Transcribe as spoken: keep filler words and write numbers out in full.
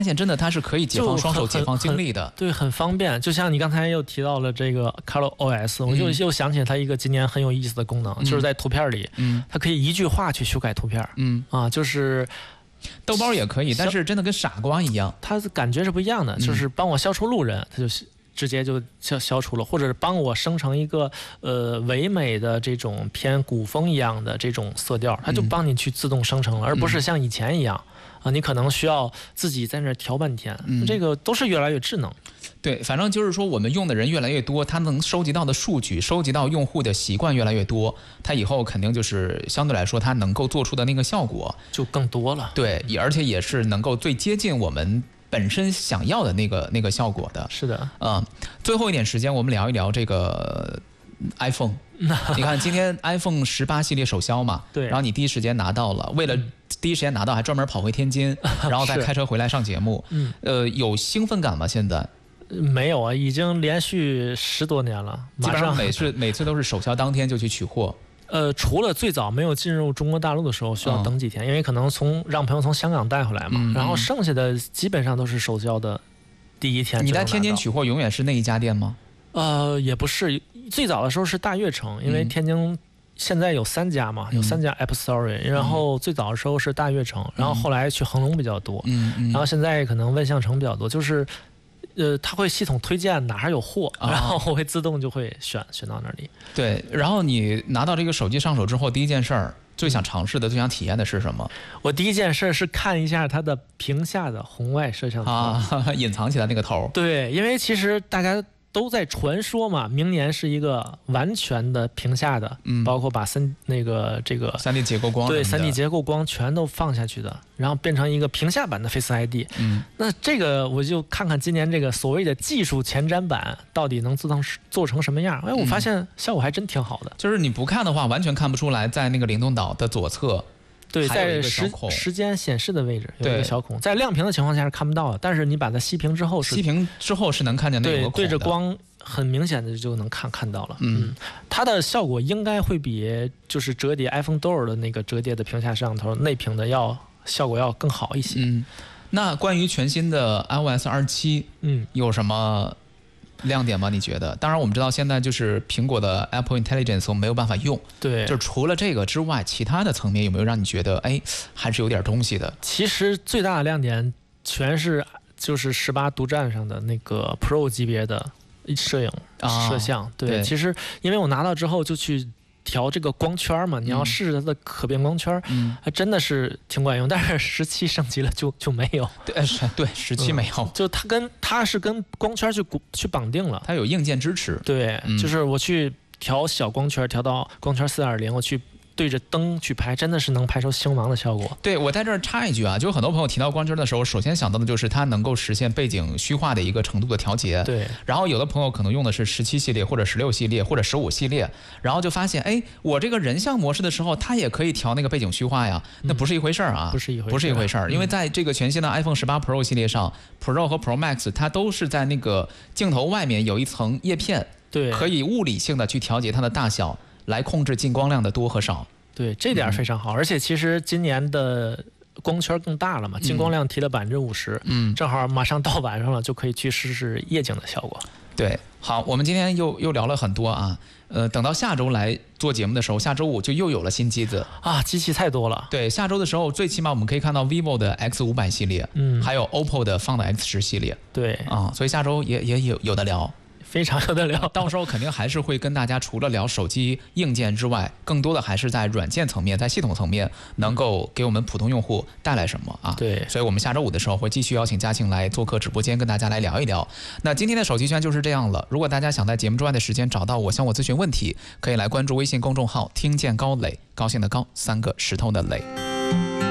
现真的它是可以解放双手、解放精力的， 对，很方便。就像你刚才又提到了这个 ColorOS， 我就又想起来它一个今年很有意思的功能，嗯、就是在图片里，嗯，它可以一句话去修改图片，嗯啊，就是豆包也可以，但是真的跟傻瓜一样， 它感觉是不一样的，就是帮我消除路人，它就直接就消消除了，或者帮我生成一个呃唯美的这种偏古风一样的这种色调，它就帮你去自动生成了，嗯、而不是像以前一样。啊，你可能需要自己在那儿调半天，嗯、这个都是越来越智能。 对，反正就是说，我们用的人越来越多，它能收集到的数据、收集到用户的习惯越来越多，它以后肯定就是相对来说，它能够做出的那个效果就更多了。 对，而且也是能够最接近我们本身想要的那个那个效果的。 是的， 嗯，最后一点时间，我们聊一聊这个 iPhone。你看，今天 iPhone 十八系列首销嘛， 对， 然后你第一时间拿到了，为了第一时间拿到，还专门跑回天津，然后再开车回来上节目。嗯，呃，有兴奋感吗？现在？ 没有啊，已经连续十多年了， 基本上每次每次都是首销当天就去取货。 呃，除了最早没有进入中国大陆的时候需要等几天，嗯、因为可能从让朋友从香港带回来嘛，嗯、然后剩下的基本上都是首销的第一天。 你在天津取货永远是那一家店吗？ 呃，也不是，最早的时候是大悦城，因为天津现在有三家嘛，嗯、有三家 App Store，嗯、然后最早的时候是大悦城，嗯、然后后来去恒隆比较多，嗯嗯、然后现在可能万象城比较多，就是，呃，它会系统推荐哪儿有货，啊、然后会自动就会选选到那里。 对，然后你拿到这个手机上手之后，第一件事儿最想尝试的、最想体验的是什么？ 我第一件事是看一下它的屏下的红外摄像头啊，隐藏起来那个头。 对，因为其实大家都在传说嘛，明年是一个完全的屏下的，嗯，包括把三那个这个三 D 结构光对三 D 结构光全都放下去的，然后变成一个屏下版的 Face I D。嗯，那这个我就看看今年这个所谓的技术前瞻版到底能自动做成什么样。哎，我发现效果还真挺好的。 嗯、就是你不看的话，完全看不出来，在那个灵动岛的左侧。 对，在时时间显示的位置有一个小孔，在亮屏的情况下是看不到的，但是你把它熄屏之后是熄屏之后是能看见那个孔的， 对，对着光很明显的就能看看到了。嗯，嗯它的效果应该会比就是折叠 iPhone Door 的那个折叠的屏下摄像头内屏的要效果要更好一些。 嗯，那关于全新的 iOS 二十七，嗯，有什么亮点吗？你觉得？当然，我们知道现在就是苹果的 Apple Intelligence 我们没有办法用， 对， 就除了这个之外，其他的层面有没有让你觉得，哎，还是有点东西的？ 其实最大的亮点全是就是十八独占上的那个 Pro 级别的摄影、啊、摄像，对，对，其实因为我拿到之后就去调这个光圈嘛，你要试试它的可变光圈，嗯，还真的是挺管用。但是十七升级了就就没有， 对，对，十七没有， 嗯、就它跟它是跟光圈去去绑定了， 它有硬件支持。 对，嗯、就是我去调小光圈，调到光圈四点零，我去对着灯去拍，真的是能拍出星芒的效果。 对，我在这儿插一句啊，就很多朋友提到光圈的时候，首先想到的就是它能够实现背景虚化的一个程度的调节。 对。 然后有的朋友可能用的是十七系列或者十六系列或者十五系列，然后就发现，哎，我这个人像模式的时候，它也可以调那个背景虚化呀，那不是一回事儿啊， 嗯、不是一回事， 不是一回事儿。因为在这个全新的 iPhone 十八 Pro 系列上 ，Pro 和 Pro Max 它都是在那个镜头外面有一层叶片， 对， 可以物理性的去调节它的大小，来控制进光量的多和少。 对，这点非常好，嗯、而且其实今年的光圈更大了嘛，进光量提了百分之五十，嗯，正好马上到晚上了，就可以去试试夜景的效果。 对，好，我们今天又又聊了很多啊，呃，等到下周来做节目的时候，下周五就又有了新机子啊，机器太多了。 对，下周的时候，最起码我们可以看到 vivo 的 X 五百 系列，嗯，还有 O P P O 的 Find X 十系列， 对啊，所以下周也也有有的聊。 非常有得聊， 到时候肯定还是会跟大家除了聊手机硬件之外，更多的还是在软件层面，在系统层面能够给我们普通用户带来什么啊？ 对， 所以我们下周五的时候会继续邀请嘉庆来做客直播间，跟大家来聊一聊。那今天的手机圈就是这样了。如果大家想在节目之外的时间找到我，向我咨询问题，可以来关注微信公众号“听见高磊”，高兴的高，三个石头的磊。